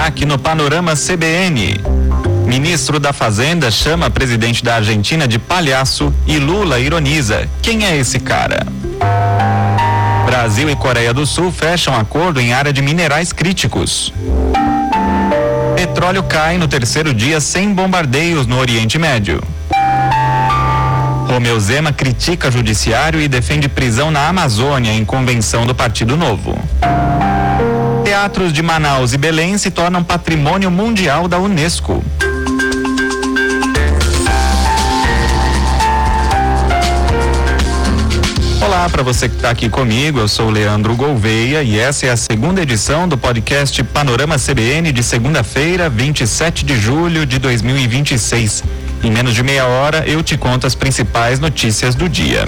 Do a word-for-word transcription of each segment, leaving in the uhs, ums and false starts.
destaque no Panorama C B N. Ministro da Fazenda chama presidente da Argentina de palhaço e Lula ironiza. Quem é esse cara? Brasil e Coreia do Sul fecham acordo em área de minerais críticos. Petróleo cai no terceiro dia sem bombardeios no Oriente Médio. Romeu Zema critica judiciário e defende prisão na Amazônia em convenção do Partido Novo. Teatros de Manaus e Belém se tornam patrimônio mundial da Unesco. Olá para você que está aqui comigo, eu sou o Leandro Gouveia e essa é a segunda edição do podcast Panorama C B N de segunda-feira, vinte e sete de julho de dois mil e vinte e seis. Em menos de meia hora eu te conto as principais notícias do dia.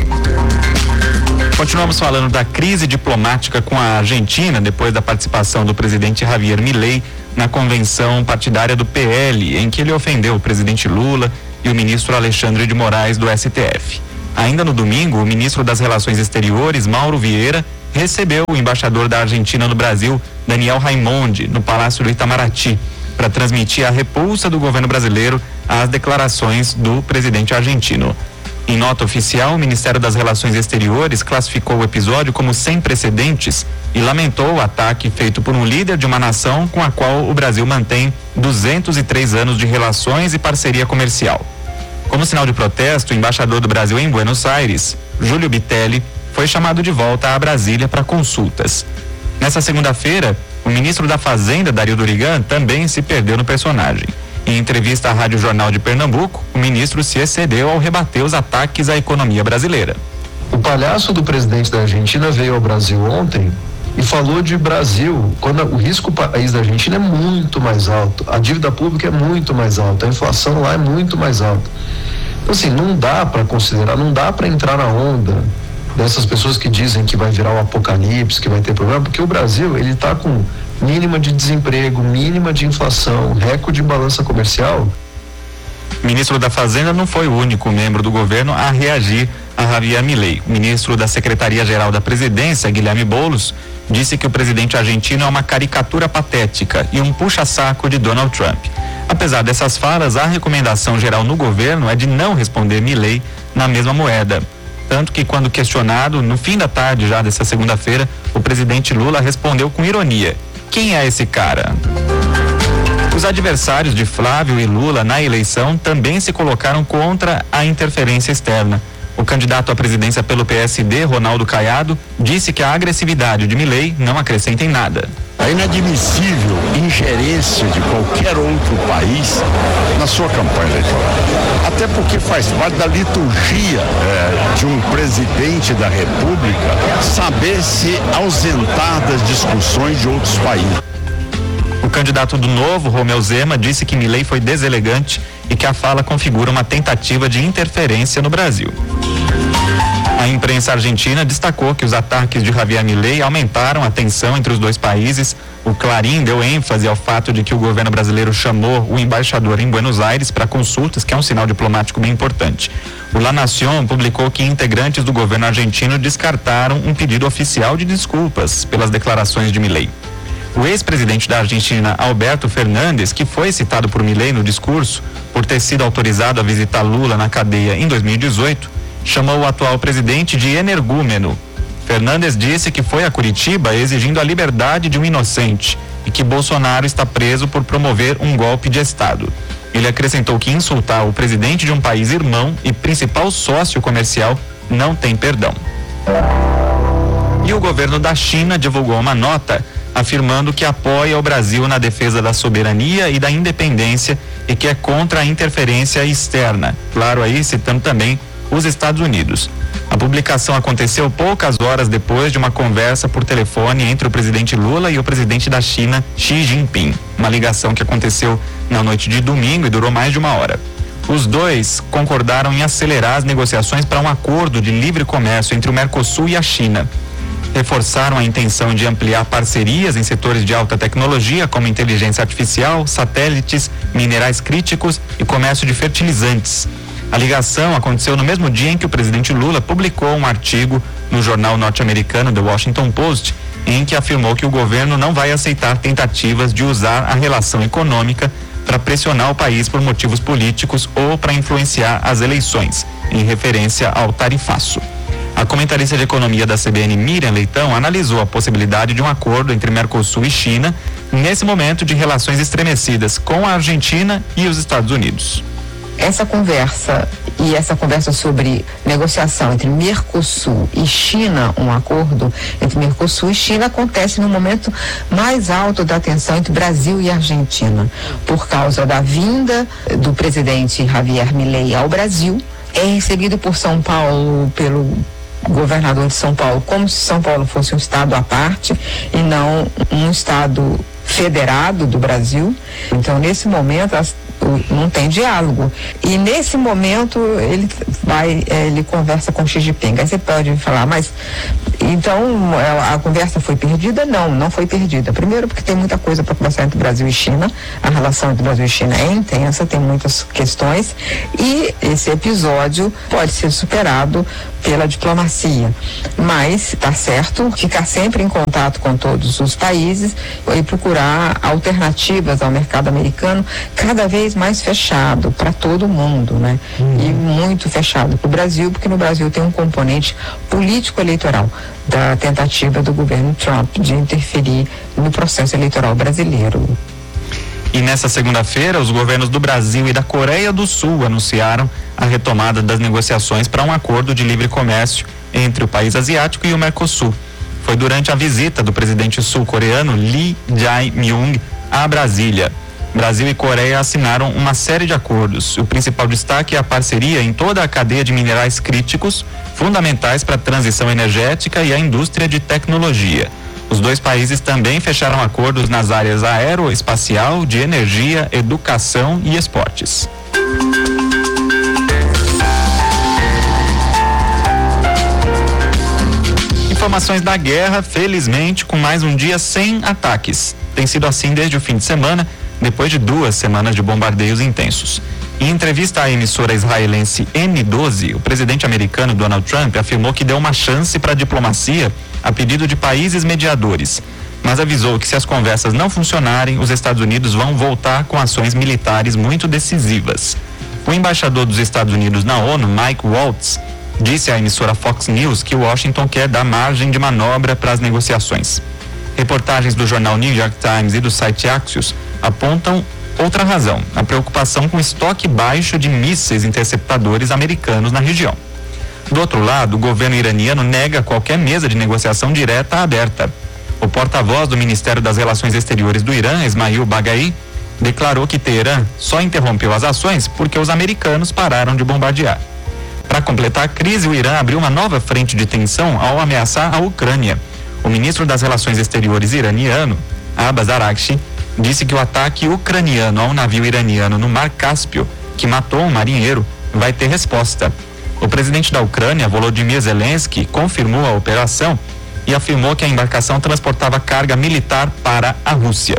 Continuamos falando da crise diplomática com a Argentina depois da participação do presidente Javier Milei na convenção partidária do P L, em que ele ofendeu o presidente Lula e o ministro Alexandre de Moraes do S T F. Ainda no domingo, o ministro das Relações Exteriores, Mauro Vieira, recebeu o embaixador da Argentina no Brasil, Daniel Raimondi, no Palácio do Itamaraty, para transmitir a repulsa do governo brasileiro às declarações do presidente argentino. Em nota oficial, o Ministério das Relações Exteriores classificou o episódio como sem precedentes e lamentou o ataque feito por um líder de uma nação com a qual o Brasil mantém duzentos e três anos de relações e parceria comercial. Como sinal de protesto, o embaixador do Brasil em Buenos Aires, Júlio Bitelli, foi chamado de volta a Brasília para consultas. Nessa segunda-feira, o ministro da Fazenda, Dario Durigan, também se perdeu no personagem. Em entrevista à Rádio Jornal de Pernambuco, o ministro se excedeu ao rebater os ataques à economia brasileira. O palhaço do presidente da Argentina veio ao Brasil ontem e falou de Brasil, quando o risco país da Argentina é muito mais alto, a dívida pública é muito mais alta, a inflação lá é muito mais alta. Então, assim, não dá para considerar, não dá para entrar na onda dessas pessoas que dizem que vai virar um apocalipse, que vai ter problema, porque o Brasil, ele está com mínima de desemprego, mínima de inflação, recorde de balança comercial. O ministro da Fazenda não foi o único membro do governo a reagir a Javier Milei. O ministro da Secretaria-Geral da Presidência, Guilherme Boulos, disse que o presidente argentino é uma caricatura patética e um puxa-saco de Donald Trump. Apesar dessas falas, a recomendação geral no governo é de não responder Milei na mesma moeda. Tanto que, quando questionado, no fim da tarde já dessa segunda-feira, o presidente Lula respondeu com ironia: quem é esse cara? Os adversários de Flávio e Lula na eleição também se colocaram contra a interferência externa. O candidato à presidência pelo P S D, Ronaldo Caiado, disse que a agressividade de Milei não acrescenta em nada. É inadmissível ingerência de qualquer outro país na sua campanha eleitoral. Até porque faz parte da liturgia é, de um presidente da República saber se ausentar das discussões de outros países. O candidato do Novo, Romeu Zema, disse que Milei foi deselegante e que a fala configura uma tentativa de interferência no Brasil. A imprensa argentina destacou que os ataques de Javier Milei aumentaram a tensão entre os dois países. O Clarín deu ênfase ao fato de que o governo brasileiro chamou o embaixador em Buenos Aires para consultas, que é um sinal diplomático bem importante. O La Nación publicou que integrantes do governo argentino descartaram um pedido oficial de desculpas pelas declarações de Milei. O ex-presidente da Argentina, Alberto Fernandes, que foi citado por Milei no discurso por ter sido autorizado a visitar Lula na cadeia em dois mil e dezoito, chamou o atual presidente de energúmeno. Fernandes disse que foi a Curitiba exigindo a liberdade de um inocente e que Bolsonaro está preso por promover um golpe de Estado. Ele acrescentou que insultar o presidente de um país irmão e principal sócio comercial não tem perdão. E o governo da China divulgou uma nota afirmando que apoia o Brasil na defesa da soberania e da independência e que é contra a interferência externa. Claro, aí citando também os Estados Unidos. A publicação aconteceu poucas horas depois de uma conversa por telefone entre o presidente Lula e o presidente da China, Xi Jinping. Uma ligação que aconteceu na noite de domingo e durou mais de uma hora. Os dois concordaram em acelerar as negociações para um acordo de livre comércio entre o Mercosul e a China. Reforçaram a intenção de ampliar parcerias em setores de alta tecnologia, como inteligência artificial, satélites, minerais críticos e comércio de fertilizantes. A ligação aconteceu no mesmo dia em que o presidente Lula publicou um artigo no jornal norte-americano The Washington Post, em que afirmou que o governo não vai aceitar tentativas de usar a relação econômica para pressionar o país por motivos políticos ou para influenciar as eleições, em referência ao tarifaço. A comentarista de economia da C B N, Miriam Leitão, analisou a possibilidade de um acordo entre Mercosul e China nesse momento de relações estremecidas com a Argentina e os Estados Unidos. Essa conversa e essa conversa sobre negociação entre Mercosul e China, um acordo entre Mercosul e China, acontece no momento mais alto da tensão entre Brasil e Argentina, por causa da vinda do presidente Javier Milei ao Brasil. É recebido por São Paulo, pelo governador de São Paulo, como se São Paulo fosse um estado à parte e não um estado federado do Brasil. Então, nesse momento, as, não tem diálogo. E nesse momento ele vai, ele conversa com Xi Jinping. Aí você pode falar, mas então a conversa foi perdida? Não, não foi perdida. Primeiro porque tem muita coisa para conversar entre Brasil e China. A relação entre Brasil e China é intensa, tem muitas questões e esse episódio pode ser superado pela diplomacia. Mas está certo ficar sempre em contato com todos os países e procurar alternativas ao mercado americano cada vez mais fechado para todo mundo, né? Uhum. E muito fechado para o Brasil, porque no Brasil tem um componente político-eleitoral da tentativa do governo Trump de interferir no processo eleitoral brasileiro. E nessa segunda-feira, os governos do Brasil e da Coreia do Sul anunciaram a retomada das negociações para um acordo de livre comércio entre o país asiático e o Mercosul. Foi durante a visita do presidente sul-coreano Lee Jae-myung a Brasília. Brasil e Coreia assinaram uma série de acordos. O principal destaque é a parceria em toda a cadeia de minerais críticos, fundamentais para a transição energética e a indústria de tecnologia. Os dois países também fecharam acordos nas áreas aeroespacial, de energia, educação e esportes. Informações da guerra, felizmente, com mais um dia sem ataques. Tem sido assim desde o fim de semana, depois de duas semanas de bombardeios intensos. Em entrevista à emissora israelense N doze, o presidente americano Donald Trump afirmou que deu uma chance para a diplomacia a pedido de países mediadores, mas avisou que se as conversas não funcionarem, os Estados Unidos vão voltar com ações militares muito decisivas. O embaixador dos Estados Unidos na ONU, Mike Waltz, disse à emissora Fox News que Washington quer dar margem de manobra para as negociações. Reportagens do jornal New York Times e do site Axios apontam outra razão, a preocupação com o estoque baixo de mísseis interceptadores americanos na região. Do outro lado, o governo iraniano nega qualquer mesa de negociação direta aberta. O porta-voz do Ministério das Relações Exteriores do Irã, Esmail Baghai, declarou que Teherã só interrompeu as ações porque os americanos pararam de bombardear. Para completar a crise, o Irã abriu uma nova frente de tensão ao ameaçar a Ucrânia. O ministro das Relações Exteriores iraniano, Abbas Araghchi, disse que o ataque ucraniano ao navio iraniano no Mar Cáspio, que matou um marinheiro, vai ter resposta. O presidente da Ucrânia, Volodymyr Zelensky, confirmou a operação e afirmou que a embarcação transportava carga militar para a Rússia.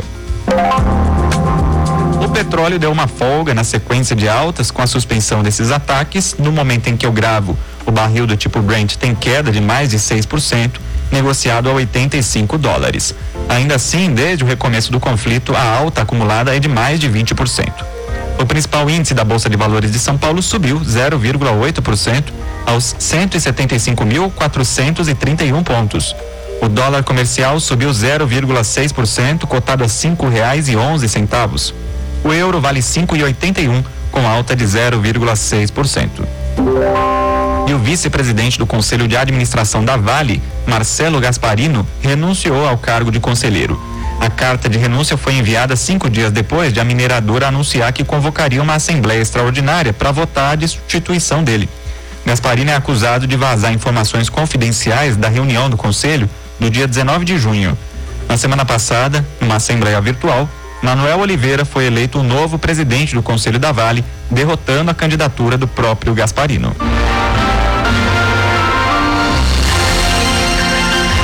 O petróleo deu uma folga na sequência de altas com a suspensão desses ataques. No momento em que eu gravo, o barril do tipo Brent tem queda de mais de seis por cento, negociado a oitenta e cinco dólares. Ainda assim, desde o recomeço do conflito, a alta acumulada é de mais de vinte por cento. O principal índice da Bolsa de Valores de São Paulo subiu zero vírgula oito por cento aos cento e setenta e cinco mil, quatrocentos e trinta e um pontos. O dólar comercial subiu zero vírgula seis por cento, cotado a cinco reais e onze centavos. O euro vale cinco reais e oitenta e um, com alta de zero vírgula seis por cento. E o vice-presidente do Conselho de Administração da Vale, Marcelo Gasparino, renunciou ao cargo de conselheiro. A carta de renúncia foi enviada cinco dias depois de a mineradora anunciar que convocaria uma assembleia extraordinária para votar a destituição dele. Gasparino é acusado de vazar informações confidenciais da reunião do Conselho do dia dezenove de junho. Na semana passada, numa assembleia virtual, Manuel Oliveira foi eleito o novo presidente do Conselho da Vale, derrotando a candidatura do próprio Gasparino.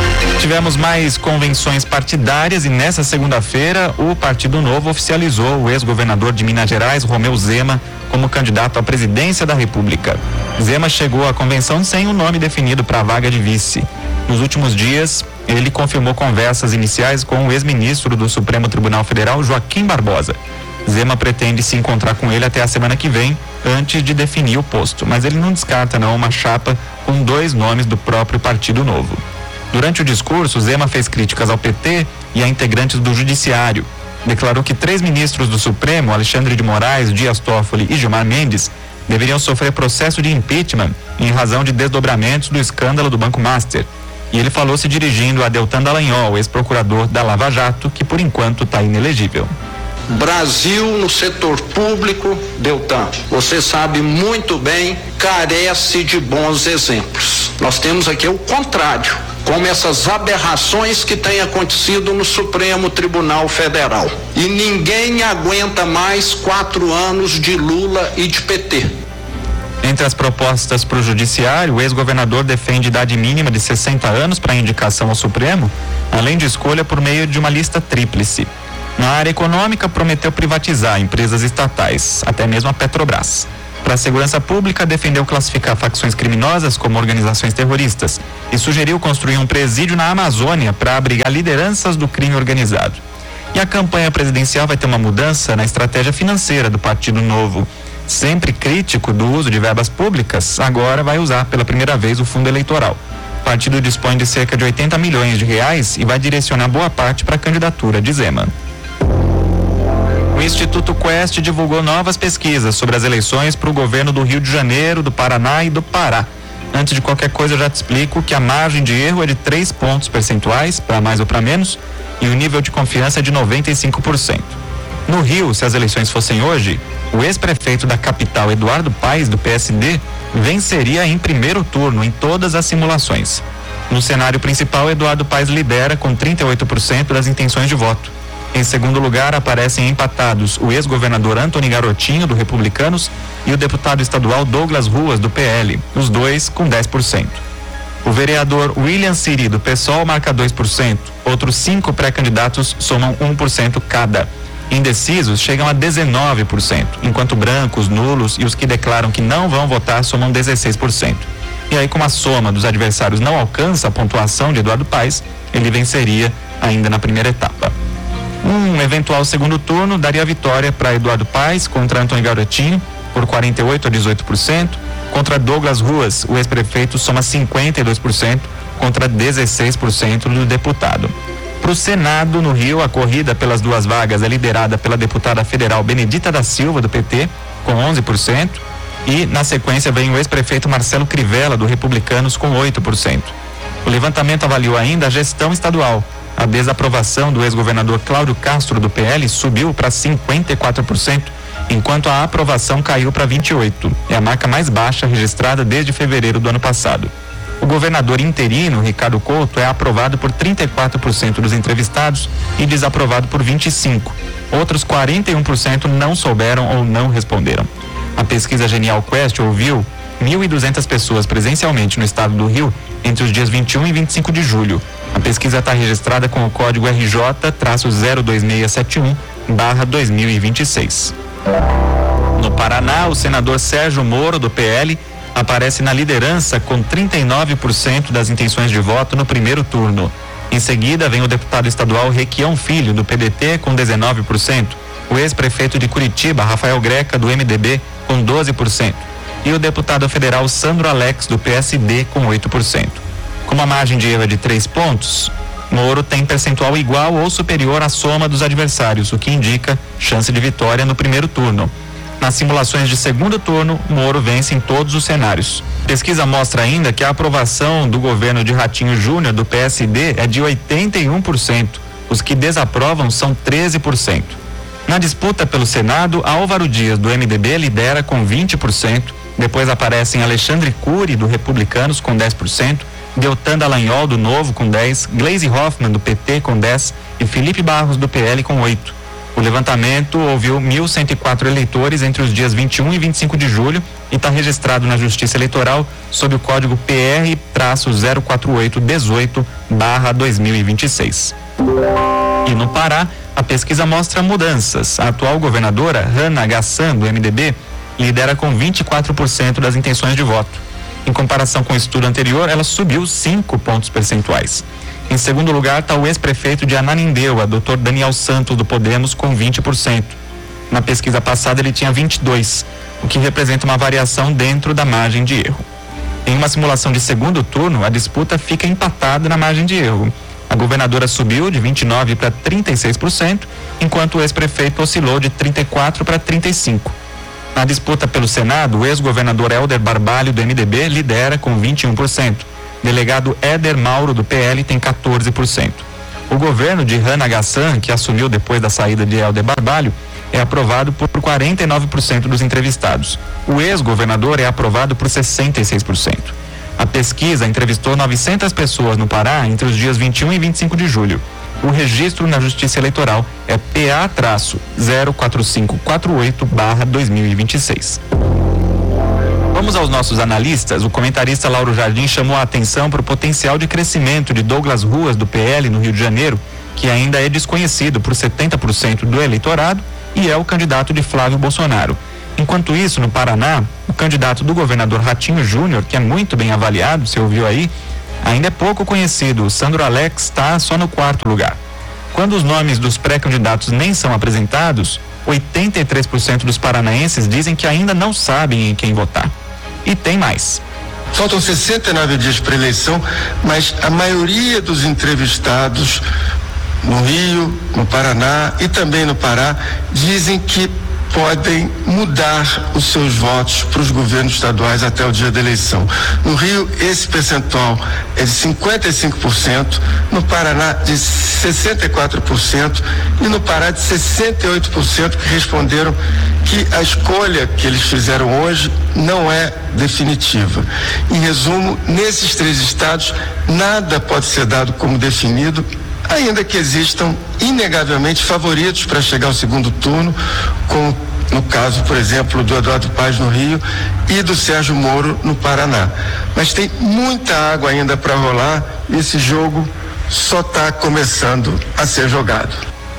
Tivemos mais convenções partidárias e nessa segunda-feira o Partido Novo oficializou o ex-governador de Minas Gerais, Romeu Zema, como candidato à presidência da República. Zema chegou à convenção sem um nome definido para a vaga de vice. Nos últimos dias, ele confirmou conversas iniciais com o ex-ministro do Supremo Tribunal Federal, Joaquim Barbosa. Zema pretende se encontrar com ele até a semana que vem, antes de definir o posto, mas ele não descarta não uma chapa com dois nomes do próprio Partido Novo. Durante o discurso, Zema fez críticas ao P T e a integrantes do Judiciário. Declarou que três ministros do Supremo, Alexandre de Moraes, Dias Toffoli e Gilmar Mendes, deveriam sofrer processo de impeachment em razão de desdobramentos do escândalo do Banco Master. E ele falou se dirigindo a Deltan Dallagnol, ex-procurador da Lava Jato, que por enquanto está inelegível. Brasil no setor público, Deltan, você sabe muito bem, carece de bons exemplos. Nós temos aqui o contrário, como essas aberrações que têm acontecido no Supremo Tribunal Federal. E ninguém aguenta mais quatro anos de Lula e de P T. Entre as propostas para o Judiciário, o ex-governador defende idade mínima de sessenta anos para indicação ao Supremo, além de escolha por meio de uma lista tríplice. Na área econômica, prometeu privatizar empresas estatais, até mesmo a Petrobras. Para a segurança pública, defendeu classificar facções criminosas como organizações terroristas e sugeriu construir um presídio na Amazônia para abrigar lideranças do crime organizado. E a campanha presidencial vai ter uma mudança na estratégia financeira do Partido Novo. Sempre crítico do uso de verbas públicas, agora vai usar pela primeira vez o fundo eleitoral. O partido dispõe de cerca de oitenta milhões de reais e vai direcionar boa parte para a candidatura de Zema. O Instituto Quest divulgou novas pesquisas sobre as eleições para o governo do Rio de Janeiro, do Paraná e do Pará. Antes de qualquer coisa, eu já te explico que a margem de erro é de três pontos percentuais, para mais ou para menos, e o nível de confiança é de noventa e cinco por cento. No Rio, se as eleições fossem hoje, o ex-prefeito da capital, Eduardo Paes, do P S D, venceria em primeiro turno em todas as simulações. No cenário principal, Eduardo Paes lidera com trinta e oito por cento das intenções de voto. Em segundo lugar, aparecem empatados o ex-governador Antony Garotinho, do Republicanos, e o deputado estadual Douglas Ruas, do P L, os dois com dez por cento. O vereador William Siri, do PSOL, marca dois por cento. Outros cinco pré-candidatos somam um por cento cada. Indecisos chegam a dezenove por cento, enquanto brancos, nulos e os que declaram que não vão votar somam dezesseis por cento. E aí, como a soma dos adversários não alcança a pontuação de Eduardo Paes, ele venceria ainda na primeira etapa. Um eventual segundo turno daria a vitória para Eduardo Paes contra Antony Garotinho por quarenta e oito a dezoito por cento. Contra Douglas Ruas, o ex-prefeito soma cinquenta e dois por cento contra dezesseis por cento do deputado. Para o Senado, no Rio, a corrida pelas duas vagas é liderada pela deputada federal Benedita da Silva, do P T, com onze por cento. E, na sequência, vem o ex-prefeito Marcelo Crivella, do Republicanos, com oito por cento. O levantamento avaliou ainda a gestão estadual. A desaprovação do ex-governador Cláudio Castro, do P L, subiu para cinquenta e quatro por cento, enquanto a aprovação caiu para vinte e oito por cento. É a marca mais baixa registrada desde fevereiro do ano passado. O governador interino, Ricardo Couto, é aprovado por trinta e quatro por cento dos entrevistados e desaprovado por vinte e cinco por cento. Outros quarenta e um por cento não souberam ou não responderam. A pesquisa Genial Quest ouviu mil e duzentas pessoas presencialmente no estado do Rio entre os dias vinte e um e vinte e cinco de julho. A pesquisa está registrada com o código R J zero dois seis sete um barra dois mil e vinte e seis. No Paraná, o senador Sérgio Moro, do P L, aparece na liderança com trinta e nove por cento das intenções de voto no primeiro turno. Em seguida, vem o deputado estadual Requião Filho, do P D T, com dezenove por cento, o ex-prefeito de Curitiba, Rafael Greca, do M D B, com doze por cento, e o deputado federal Sandro Alex, do P S D, com oito por cento. Com uma margem de erro é de três pontos, Moro tem percentual igual ou superior à soma dos adversários, o que indica chance de vitória no primeiro turno. Nas simulações de segundo turno, Moro vence em todos os cenários. Pesquisa mostra ainda que a aprovação do governo de Ratinho Júnior, do P S D, é de oitenta e um por cento. Os que desaprovam são treze por cento. Na disputa pelo Senado, Álvaro Dias, do M D B, lidera com vinte por cento. Depois aparecem Alexandre Cury, do Republicanos, com dez por cento. Deltan Dallagnol, do Novo, com dez por cento. Gleisi Hoffmann, do P T, com dez por cento. E Felipe Barros, do P L, com oito por cento. O levantamento ouviu mil cento e quatro eleitores entre os dias vinte e um e vinte e cinco de julho e está registrado na Justiça Eleitoral sob o código P R zero quatro oito um oito barra dois mil e vinte e seis. E no Pará, a pesquisa mostra mudanças. A atual governadora, Hanna Gassan, do M D B, lidera com vinte e quatro por cento das intenções de voto. Em comparação com o estudo anterior, ela subiu cinco pontos percentuais. Em segundo lugar está o ex-prefeito de Ananindeua, doutor Daniel Santos, do Podemos, com vinte por cento. Na pesquisa passada ele tinha vinte e dois por cento, o que representa uma variação dentro da margem de erro. Em uma simulação de segundo turno, a disputa fica empatada na margem de erro. A governadora subiu de vinte e nove por cento para trinta e seis por cento, enquanto o ex-prefeito oscilou de trinta e quatro por cento para trinta e cinco por cento. Na disputa pelo Senado, o ex-governador Helder Barbalho, do M D B, lidera com vinte e um por cento. Delegado Éder Mauro, do P L, tem quatorze por cento. O governo de Hanna Gassan, que assumiu depois da saída de Helder Barbalho, é aprovado por quarenta e nove por cento dos entrevistados. O ex-governador é aprovado por sessenta e seis por cento. A pesquisa entrevistou novecentas pessoas no Pará entre os dias vinte e um e vinte e cinco de julho. O registro na Justiça Eleitoral é P A zero quatro cinco quatro oito barra dois mil e vinte e seis. Vamos aos nossos analistas. O comentarista Lauro Jardim chamou a atenção para o potencial de crescimento de Douglas Ruas, do P L, no Rio de Janeiro, que ainda é desconhecido por setenta por cento do eleitorado e é o candidato de Flávio Bolsonaro. Enquanto isso, no Paraná, o candidato do governador Ratinho Júnior, que é muito bem avaliado, você ouviu aí, ainda é pouco conhecido. O Sandro Alex está só no quarto lugar. Quando os nomes dos pré-candidatos nem são apresentados, oitenta e três por cento dos paranaenses dizem que ainda não sabem em quem votar. E tem mais. Faltam sessenta e nove dias para a eleição, mas a maioria dos entrevistados no Rio, no Paraná e também no Pará dizem que podem mudar os seus votos para os governos estaduais até o dia da eleição. No Rio, esse percentual é de cinquenta e cinco por cento, no Paraná de sessenta e quatro por cento e no Pará de sessenta e oito por cento, que responderam que a escolha que eles fizeram hoje não é definitiva. Em resumo, nesses três estados, nada pode ser dado como definido, ainda que existam inegavelmente favoritos para chegar ao segundo turno, como no caso, por exemplo, do Eduardo Paes no Rio e do Sérgio Moro no Paraná. Mas tem muita água ainda para rolar e esse jogo só está começando a ser jogado.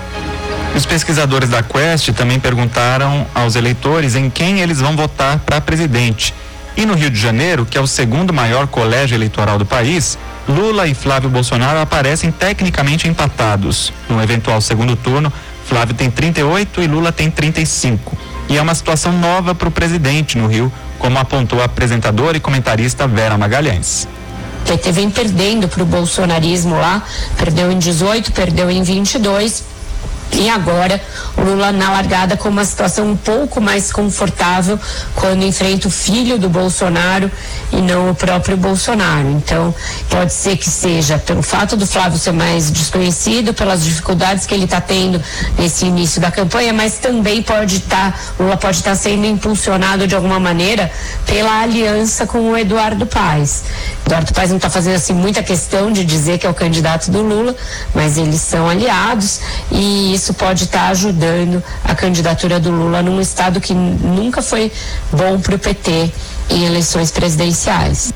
Os pesquisadores da Quest também perguntaram aos eleitores em quem eles vão votar para presidente. E no Rio de Janeiro, que é o segundo maior colégio eleitoral do país, Lula e Flávio Bolsonaro aparecem tecnicamente empatados. No eventual segundo turno, Flávio tem trinta e oito e Lula tem trinta e cinco. E é uma situação nova para o presidente no Rio, como apontou a apresentadora e comentarista Vera Magalhães. O P T vem perdendo para o bolsonarismo lá, perdeu em dezoito, perdeu em vinte e dois. E agora o Lula na largada com uma situação um pouco mais confortável quando enfrenta o filho do Bolsonaro e não o próprio Bolsonaro. Então pode ser que seja pelo fato do Flávio ser mais desconhecido, pelas dificuldades que ele está tendo nesse início da campanha, mas também pode estar, o Lula pode estar sendo impulsionado de alguma maneira pela aliança com o Eduardo Paes. Eduardo Paes não está fazendo assim muita questão de dizer que é o candidato do Lula, mas eles são aliados e isso pode estar ajudando a candidatura do Lula num estado que nunca foi bom para o P T em eleições presidenciais.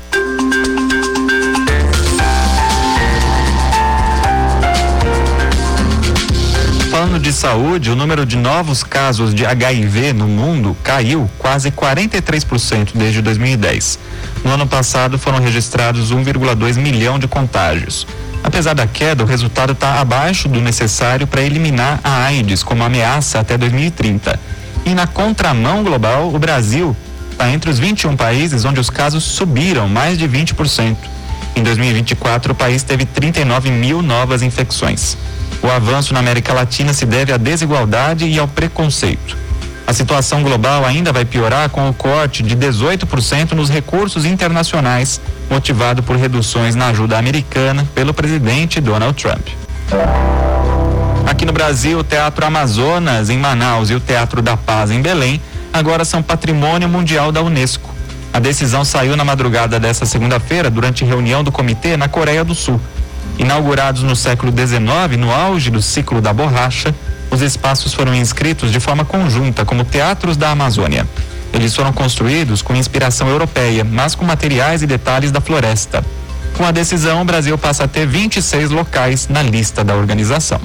Falando de saúde, o número de novos casos de H I V no mundo caiu quase quarenta e três por cento desde dois mil e dez. No ano passado foram registrados um vírgula dois milhão de contágios. Apesar da queda, o resultado está abaixo do necessário para eliminar a AIDS como ameaça até dois mil e trinta. E na contramão global, o Brasil está entre os vinte e um países onde os casos subiram mais de vinte por cento. Em dois mil e vinte e quatro, o país teve trinta e nove mil novas infecções. O avanço na América Latina se deve à desigualdade e ao preconceito. A situação global ainda vai piorar com o corte de dezoito por cento nos recursos internacionais, motivado por reduções na ajuda americana pelo presidente Donald Trump. Aqui no Brasil, o Teatro Amazonas, em Manaus, e o Teatro da Paz, em Belém, agora são patrimônio mundial da Unesco. A decisão saiu na madrugada desta segunda-feira, durante reunião do comitê na Coreia do Sul. Inaugurados no século dezenove, no auge do ciclo da borracha, os espaços foram inscritos de forma conjunta como Teatros da Amazônia. Eles foram construídos com inspiração europeia, mas com materiais e detalhes da floresta. Com a decisão, o Brasil passa a ter vinte e seis locais na lista da organização.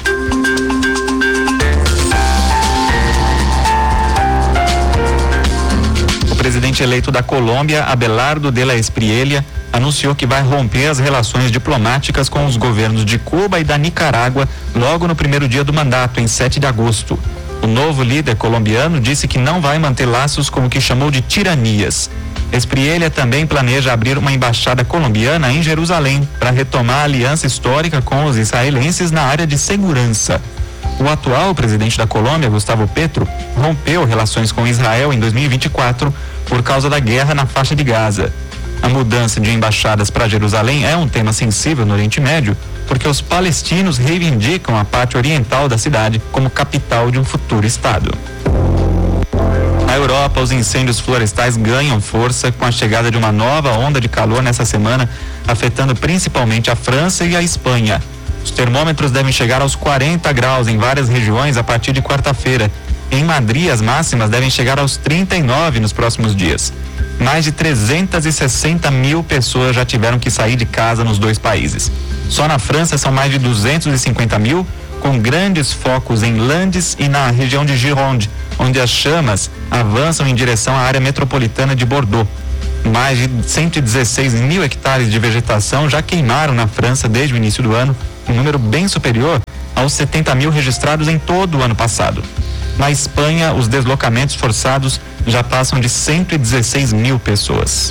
O presidente eleito da Colômbia, Abelardo de la Espriella, anunciou que vai romper as relações diplomáticas com os governos de Cuba e da Nicarágua logo no primeiro dia do mandato, em sete de agosto. O novo líder colombiano disse que não vai manter laços com o que chamou de tiranias. Espriella também planeja abrir uma embaixada colombiana em Jerusalém para retomar a aliança histórica com os israelenses na área de segurança. O atual presidente da Colômbia, Gustavo Petro, rompeu relações com Israel em dois mil e vinte e quatro por causa da guerra na faixa de Gaza. A mudança de embaixadas para Jerusalém é um tema sensível no Oriente Médio, porque os palestinos reivindicam a parte oriental da cidade como capital de um futuro Estado. Na Europa, os incêndios florestais ganham força com a chegada de uma nova onda de calor nessa semana, afetando principalmente a França e a Espanha. Os termômetros devem chegar aos quarenta graus em várias regiões a partir de quarta-feira. Em Madrid, as máximas devem chegar aos trinta e nove nos próximos dias. Mais de trezentas e sessenta mil pessoas já tiveram que sair de casa nos dois países. Só na França são mais de duzentos e cinquenta mil, com grandes focos em Landes e na região de Gironde, onde as chamas avançam em direção à área metropolitana de Bordeaux. Mais de cento e dezesseis mil hectares de vegetação já queimaram na França desde o início do ano, um número bem superior aos setenta mil registrados em todo o ano passado. Na Espanha, os deslocamentos forçados já passam de cento e dezesseis mil pessoas.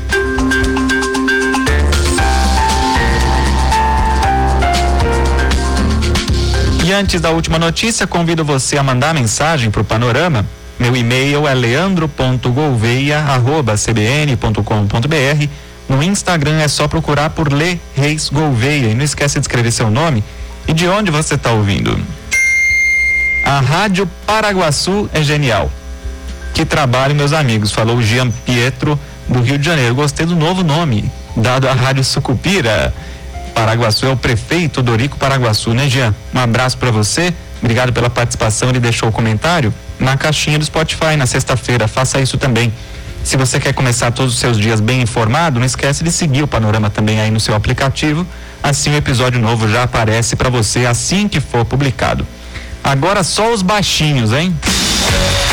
E antes da última notícia, convido você a mandar mensagem para o Panorama. Meu e-mail é leandro ponto gouveia arroba c b n ponto com ponto b r. No Instagram é só procurar por Lê Reis Gouveia. E não esquece de escrever seu nome e de onde você está ouvindo. A Rádio Paraguaçu é genial. Que trabalho, meus amigos, falou o Jean Pietro, do Rio de Janeiro. Gostei do novo nome, dado à Rádio Sucupira. Paraguaçu é o prefeito Dorico Paraguaçu, né, Jean? Um abraço para você, obrigado pela participação. Ele deixou o comentário na caixinha do Spotify na sexta-feira, faça isso também. Se você quer começar todos os seus dias bem informado, não esquece de seguir o Panorama também aí no seu aplicativo, assim o episódio novo já aparece para você assim que for publicado. Agora só os baixinhos, hein?